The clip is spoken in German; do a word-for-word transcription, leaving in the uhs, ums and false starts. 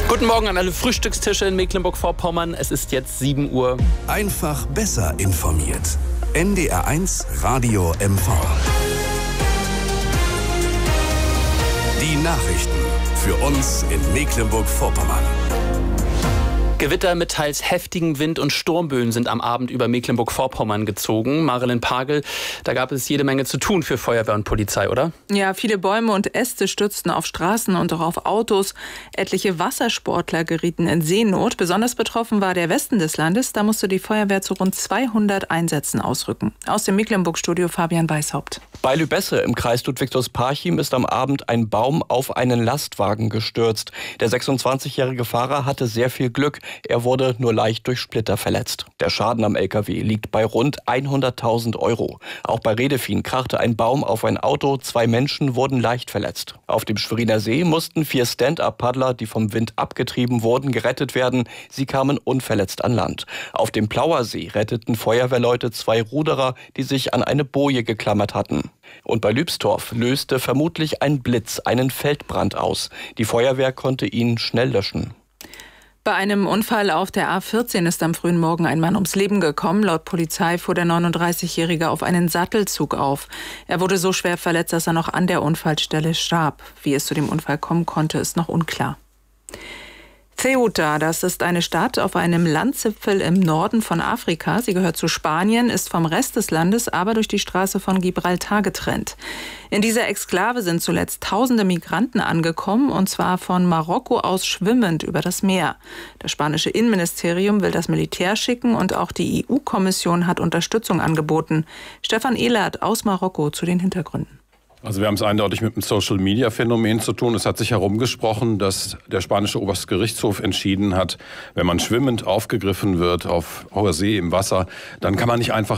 Guten Morgen an alle Frühstückstische in Mecklenburg-Vorpommern. Es ist jetzt sieben Uhr. Einfach besser informiert. N D R eins Radio M V. Die Nachrichten für uns in Mecklenburg-Vorpommern. Gewitter mit teils heftigem Wind und Sturmböen sind am Abend über Mecklenburg-Vorpommern gezogen. Marilyn Pagel, da gab es jede Menge zu tun für Feuerwehr und Polizei, oder? Ja, viele Bäume und Äste stürzten auf Straßen und auch auf Autos. Etliche Wassersportler gerieten in Seenot. Besonders betroffen war der Westen des Landes. Da musste die Feuerwehr zu rund zweihundert Einsätzen ausrücken. Aus dem Mecklenburg-Studio Fabian Weishaupt. Bei Lübesse im Kreis Ludwigshaus-Parchim ist am Abend ein Baum auf einen Lastwagen gestürzt. Der sechsundzwanzigjährige Fahrer hatte sehr viel Glück. Er wurde nur leicht durch Splitter verletzt. Der Schaden am L K W liegt bei rund hunderttausend Euro. Auch bei Redefien krachte ein Baum auf ein Auto. Zwei Menschen wurden leicht verletzt. Auf dem Schweriner See mussten vier Stand-up-Paddler, die vom Wind abgetrieben wurden, gerettet werden. Sie kamen unverletzt an Land. Auf dem Plauer See retteten Feuerwehrleute zwei Ruderer, die sich an eine Boje geklammert hatten. Und bei Lübstorf löste vermutlich ein Blitz einen Feldbrand aus. Die Feuerwehr konnte ihn schnell löschen. Bei einem Unfall auf der A vierzehn ist am frühen Morgen ein Mann ums Leben gekommen. Laut Polizei fuhr der neununddreißigjährige auf einen Sattelzug auf. Er wurde so schwer verletzt, dass er noch an der Unfallstelle starb. Wie es zu dem Unfall kommen konnte, ist noch unklar. Ceuta, das ist eine Stadt auf einem Landzipfel im Norden von Afrika. Sie gehört zu Spanien, ist vom Rest des Landes aber durch die Straße von Gibraltar getrennt. In dieser Exklave sind zuletzt tausende Migranten angekommen, und zwar von Marokko aus schwimmend über das Meer. Das spanische Innenministerium will das Militär schicken und auch die E U-Kommission hat Unterstützung angeboten. Stefan Ehlert aus Marokko zu den Hintergründen. Also wir haben es eindeutig mit einem Social-Media-Phänomen zu tun. Es hat sich herumgesprochen, dass der spanische Obergerichtshof entschieden hat, wenn man schwimmend aufgegriffen wird auf hoher See im Wasser, dann kann man nicht einfach